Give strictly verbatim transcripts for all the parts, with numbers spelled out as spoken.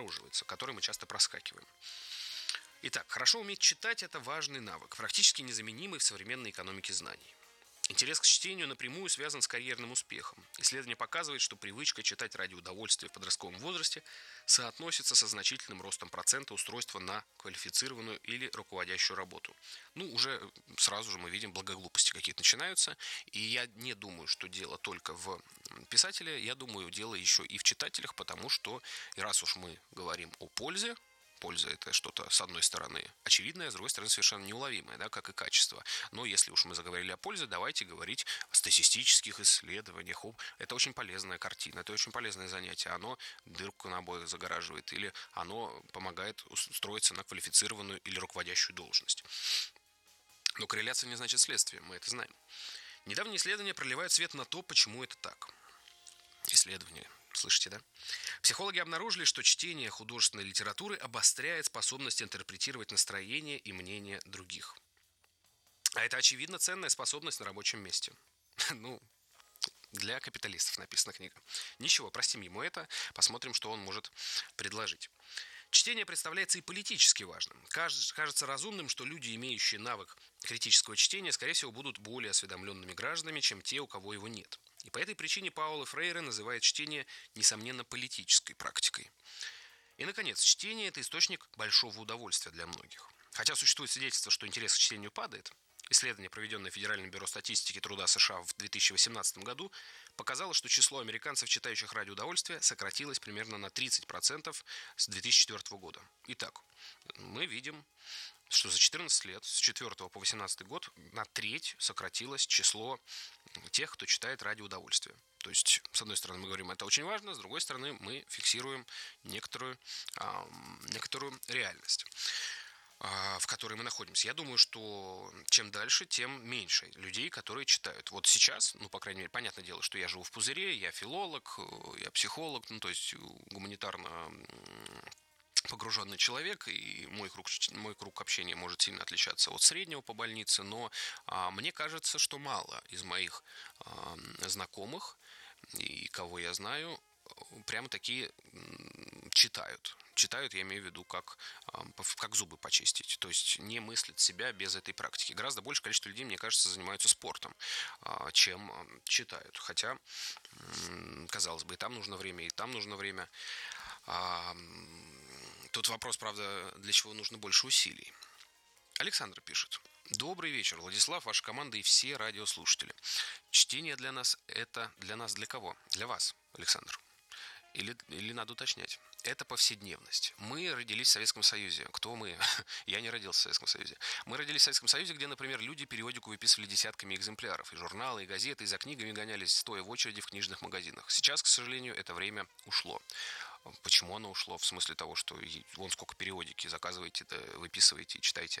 обнаруживается, который мы часто проскакиваем. Итак, хорошо уметь читать – это важный навык, практически незаменимый в современной экономике знаний. Интерес к чтению напрямую связан с карьерным успехом. Исследование показывает, что привычка читать ради удовольствия в подростковом возрасте соотносится со значительным ростом процента устройства на квалифицированную или руководящую работу. Ну, уже сразу же мы видим, благоглупости какие-то начинаются. И я не думаю, что дело только в писателе, я думаю, дело еще и в читателях, потому что, и раз уж мы говорим о пользе, польза – это что-то, с одной стороны, очевидное, с другой стороны, совершенно неуловимое, да, как и качество. Но если уж мы заговорили о пользе, давайте говорить о статистических исследованиях. Это очень полезная картина, это очень полезное занятие. Оно дырку на обоих загораживает, или оно помогает устроиться на квалифицированную или руководящую должность. Но корреляция не значит следствие, мы это знаем. Недавние исследования проливают свет на то, почему это так. Исследования. Слышите, да? Психологи обнаружили, что чтение художественной литературы обостряет способность интерпретировать настроение и мнение других. А это, очевидно, ценная способность на рабочем месте. Ну, для капиталистов написана книга. Ничего, простим ему это, посмотрим, что он может предложить. Чтение представляется и политически важным. Кажется разумным, что люди, имеющие навык критического чтения, скорее всего, будут более осведомленными гражданами, чем те, у кого его нет. И по этой причине Пауло Фрейре называет чтение, несомненно, политической практикой. И, наконец, чтение – это источник большого удовольствия для многих. Хотя существует свидетельство, что интерес к чтению падает. Исследование, проведенное Федеральным бюро статистики труда США в две тысячи восемнадцатом году, показало, что число американцев, читающих ради удовольствия, сократилось примерно на тридцать процентов с две тысячи четвёртого года. Итак, мы видим, что за четырнадцать лет, с четвёртого по восемнадцатый год, на треть сократилось число тех, кто читает ради удовольствия. То есть, с одной стороны, мы говорим, это очень важно, с другой стороны, мы фиксируем некоторую, э, некоторую реальность, в которой мы находимся. Я думаю, что чем дальше, тем меньше людей, которые читают. Вот сейчас, ну, по крайней мере, понятное дело, что я живу в пузыре, я филолог, я психолог, ну, то есть гуманитарно погруженный человек, и мой круг, мой круг общения может сильно отличаться от среднего по больнице, но а, мне кажется, что мало из моих а, знакомых и кого я знаю, прямо такие читают. Читают, я имею в виду, как, как зубы почистить. То есть не мыслят себя без этой практики. Гораздо большее количество людей, мне кажется, занимаются спортом, чем читают. Хотя, казалось бы, и там нужно время, и там нужно время. Тут вопрос, правда, для чего нужно больше усилий. Александр пишет. Добрый вечер, Владислав, ваша команда и все радиослушатели. Чтение для нас – это для нас для кого? Для вас, Александр. Или, или надо уточнять. Это повседневность. Мы родились в Советском Союзе. Кто мы? Я не родился в Советском Союзе. Мы родились в Советском Союзе, где, например, люди периодику выписывали десятками экземпляров. И журналы, и газеты, и за книгами гонялись, стоя в очереди в книжных магазинах. Сейчас, к сожалению, это время ушло. Почему оно ушло? В смысле того, что вон сколько периодики заказываете, выписываете и читаете.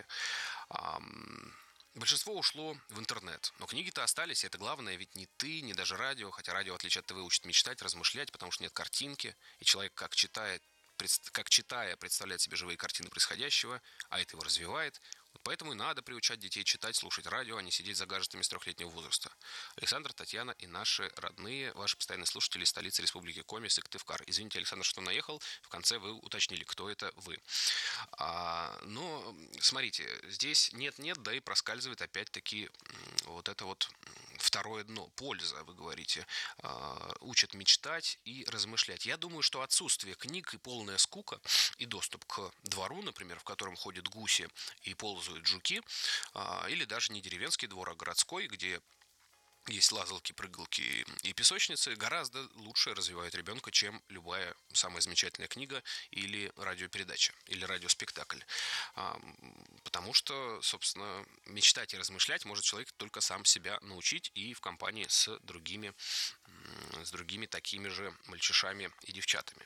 Большинство ушло в интернет, но книги-то остались, и это главное, ведь не ты, не даже радио, хотя радио, в отличие от ТВ, учит мечтать, размышлять, потому что нет картинки, и человек, как читает, как читая, представляет себе живые картины происходящего, а это его развивает. Вот поэтому и надо приучать детей читать, слушать радио, а не сидеть за гаджетами с трехлетнего возраста. Александр, Татьяна и наши родные, ваши постоянные слушатели из столицы Республики Коми, Сыктывкар. Извините, Александр, что наехал. В конце вы уточнили, кто это вы. А, но, смотрите, здесь нет-нет, да и проскальзывает опять-таки вот это вот второе дно. Польза, вы говорите, а, учат мечтать и размышлять. Я думаю, что отсутствие книг и полная скука, и доступ к двору, например, в котором ходят гуси и ползают жуки, или даже не деревенский двор, а городской, где есть лазалки, прыгалки и песочницы, гораздо лучше развивают ребенка, чем любая самая замечательная книга или радиопередача, или радиоспектакль. Потому что, собственно, мечтать и размышлять может человек только сам себя научить и в компании с другими, с другими такими же мальчишами и девчатами.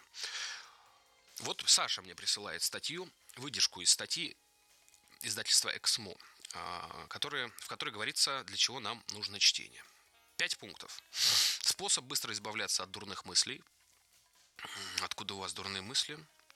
Вот Саша мне присылает статью, выдержку из статьи издательства «Эксмо», которые, в которой говорится, для чего нам нужно чтение. Пять пунктов. Способ быстро избавляться от дурных мыслей. Откуда у вас дурные мысли?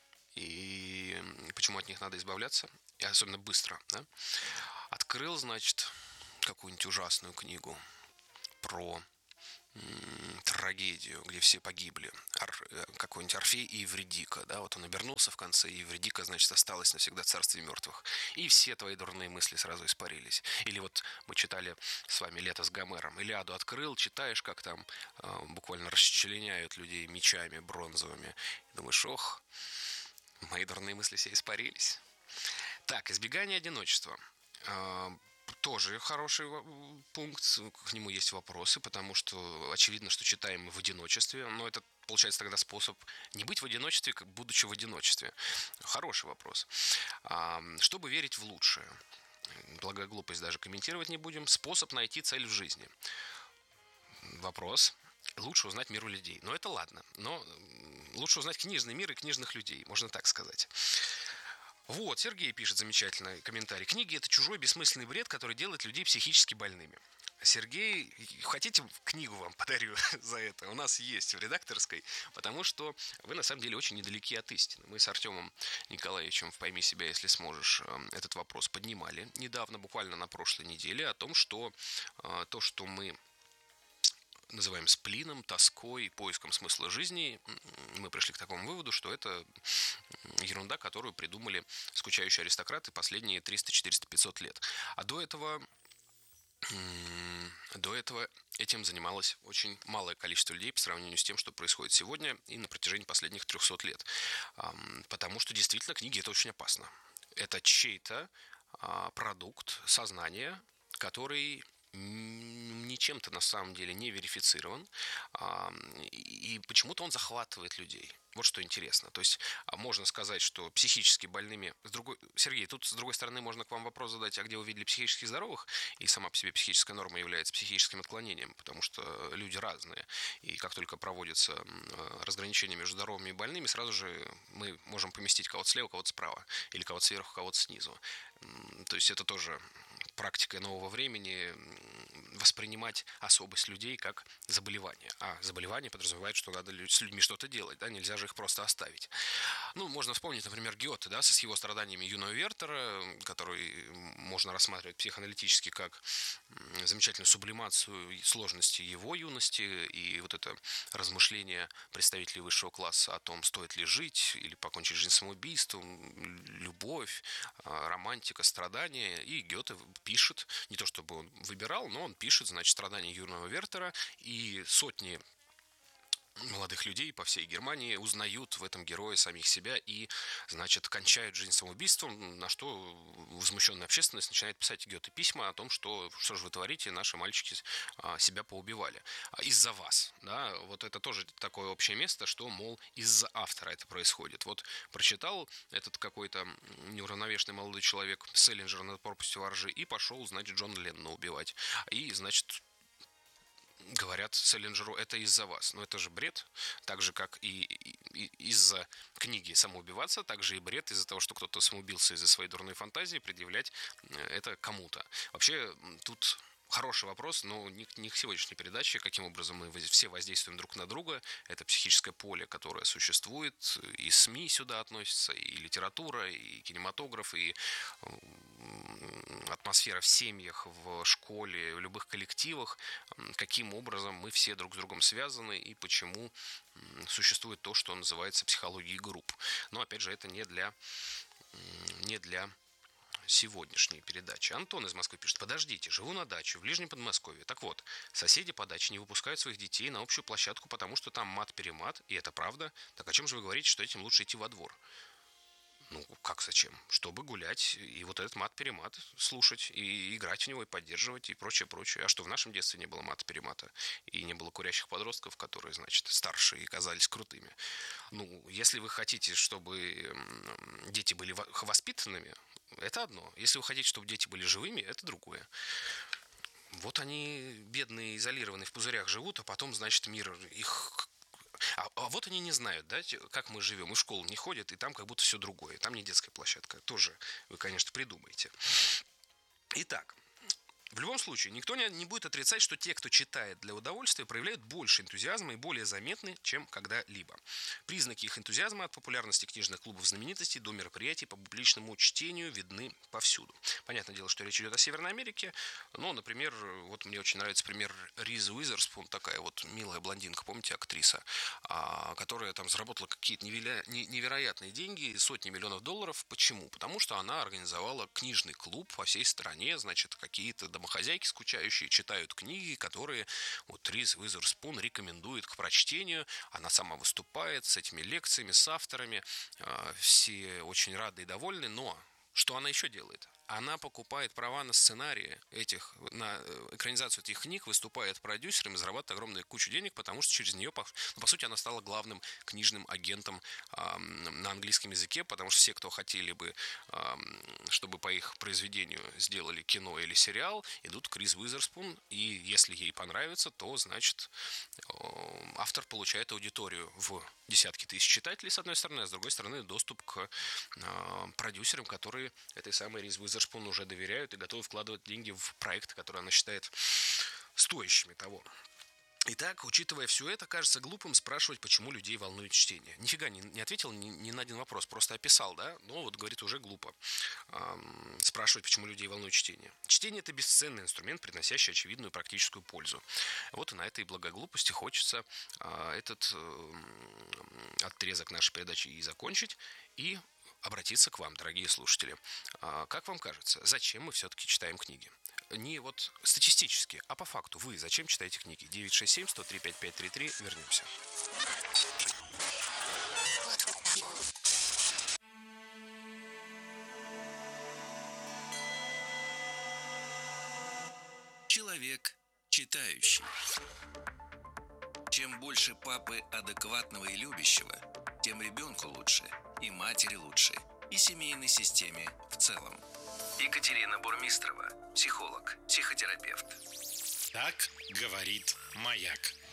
И почему от них надо избавляться? И особенно быстро. Да? Открыл, значит, какую-нибудь ужасную книгу про трагедию, где все погибли. Ор, какой-нибудь Орфей и Евридика, да, вот он обернулся в конце, и Евридика, значит, осталась навсегда в царстве мертвых. И все твои дурные мысли сразу испарились. Или вот мы читали с вами «Лето с Гомером». Илиаду открыл, читаешь, как там э, буквально расчленяют людей мечами бронзовыми. И думаешь, ох, мои дурные мысли все испарились. Так, избегание одиночества. Тоже хороший пункт, к нему есть вопросы, потому что очевидно, что читаем мы в одиночестве, но это получается тогда способ не быть в одиночестве, как будучи в одиночестве. Хороший вопрос. Чтобы верить в лучшее, благая глупость даже комментировать не будем, способ найти цель в жизни. Вопрос. Лучше узнать мир у людей. Но это ладно, но лучше узнать книжный мир и книжных людей, можно так сказать. Вот, Сергей пишет замечательный комментарий. Книги – это чужой бессмысленный бред, который делает людей психически больными. Сергей, хотите, книгу вам подарю за это? У нас есть в редакторской, потому что вы на самом деле очень недалеки от истины. Мы с Артемом Николаевичем в «Пойми себя, если сможешь» этот вопрос поднимали недавно, буквально на прошлой неделе, о том, что то, что мы называем сплином, тоской, поиском смысла жизни, мы пришли к такому выводу, что это ерунда, которую придумали скучающие аристократы последние триста, четыреста, пятьсот лет. А до этого, до этого этим занималось очень малое количество людей по сравнению с тем, что происходит сегодня и на протяжении последних трехсот лет. Потому что действительно книги – это очень опасно. Это чей-то продукт сознания, который ничем-то на самом деле не верифицирован, и почему-то он захватывает людей. Вот что интересно. То есть можно сказать, что психически больными... С другой... Сергей, тут с другой стороны можно к вам вопрос задать, а где вы видели психически здоровых? И сама по себе психическая норма является психическим отклонением, потому что люди разные. И как только проводится разграничение между здоровыми и больными, сразу же мы можем поместить кого-то слева, кого-то справа, или кого-то сверху, кого-то снизу. То есть это тоже практика нового времени, воспринимать особость людей как заболевание. А заболевание подразумевает, что надо с людьми что-то делать, да, нельзя же их просто оставить. Ну, можно вспомнить, например, Гёте, да, с его страданиями юного Вертера, который можно рассматривать психоаналитически как замечательную сублимацию сложности его юности, и вот это размышление представителей высшего класса о том, стоит ли жить или покончить жизнь самоубийством, любовь, романтика, страдания, и Гёте пишет, не то чтобы он выбирал, но он пишет, значит, страдания юного Вертера, и сотни молодых людей по всей Германии узнают в этом герое самих себя и, значит, кончают жизнь самоубийством, на что возмущенная общественность начинает писать Гёте письма о том, что что же вы творите, наши мальчики себя поубивали. Из-за вас, да, вот это тоже такое общее место, что, мол, из-за автора это происходит. Вот прочитал этот какой-то неуравновешенный молодой человек Селлинджера «Над пропастью во ржи» и пошел, значит, Джона Леннона убивать. И, значит, говорят Селлинджеру, это из-за вас. Но это же бред. Так же, как и, и из-за книги «Самоубиваться», так же и бред из-за того, что кто-то самоубился из-за своей дурной фантазии, предъявлять это кому-то. Вообще, тут хороший вопрос, но не, не к сегодняшней передаче, каким образом мы все воздействуем друг на друга. Это психическое поле, которое существует, и СМИ сюда относятся, и литература, и кинематограф, и атмосфера в семьях, в школе, в любых коллективах, каким образом мы все друг с другом связаны и почему существует то, что называется психологией групп. Но, опять же, это не для, не для сегодняшней передачи. Антон из Москвы пишет: подождите, живу на даче в Ближнем Подмосковье. Так вот, соседи по даче не выпускают своих детей на общую площадку, потому что там мат-перемат, и это правда. Так о чем же вы говорите, что этим лучше идти во двор? Ну, как зачем? Чтобы гулять и вот этот мат-перемат слушать, и играть в него, и поддерживать, и прочее, прочее. А что, в нашем детстве не было мат-перемата? И не было курящих подростков, которые, значит, старше и казались крутыми? Ну, если вы хотите, чтобы дети были воспитанными, это одно. Если вы хотите, чтобы дети были живыми, это другое. Вот они, бедные, изолированные в пузырях живут, а потом, значит, мир их... А, а вот они не знают, да, как мы живем, и в школу не ходят, и там как будто все другое. Там не детская площадка. Тоже вы, конечно, придумаете. Итак, В любом случае, никто не, не будет отрицать, что те, кто читает для удовольствия, проявляют больше энтузиазма и более заметны, чем когда-либо. Признаки их энтузиазма от популярности книжных клубов знаменитостей до мероприятий по публичному чтению видны повсюду. Понятное дело, что речь идет о Северной Америке, но, например, вот мне очень нравится пример Риз Уизерспун, такая вот милая блондинка, помните, актриса, которая там заработала какие-то невероятные деньги, сотни миллионов долларов. Почему? Потому что она организовала книжный клуб по всей стране, значит, какие-то домохозяйки скучающие читают книги, которые вот Риз Уизерспун рекомендует к прочтению. Она сама выступает с этими лекциями, с авторами. Все очень рады и довольны, но что она еще делает? Она покупает права на сценарии этих, на экранизацию этих книг, выступает продюсером и зарабатывает огромную кучу денег, потому что через нее, по, ну, по сути, она стала главным книжным агентом э, на английском языке, потому что все, кто хотели бы, э, чтобы по их произведению сделали кино или сериал, идут к Риз Уизерспун, и если ей понравится, то, значит, э, автор получает аудиторию в десятки тысяч читателей, с одной стороны, а с другой стороны, доступ к э, продюсерам, которые этой самой Риз Уизерспун уже доверяют и готовы вкладывать деньги в проекты, которые она считает стоящими того. Итак, учитывая все это, кажется глупым спрашивать, почему людей волнует чтение. Нифига не, не ответил ни, ни на один вопрос, просто описал, да? Но вот, говорит, уже глупо эм, спрашивать, почему людей волнует чтение. Чтение – это бесценный инструмент, приносящий очевидную практическую пользу. Вот и на этой благоглупости хочется э, этот э, отрезок нашей передачи и закончить, и обратиться к вам, дорогие слушатели. Э, как вам кажется, зачем мы все-таки читаем книги? Не вот статистически, а по факту. Вы зачем читаете книги? девять шесть семь сто три пять пять три три. Вернемся. Человек читающий. Чем больше папы адекватного и любящего, тем ребенку лучше, и матери лучше, и семейной системе в целом. Екатерина Бурмистрова, психолог, психотерапевт. Так говорит Маяк.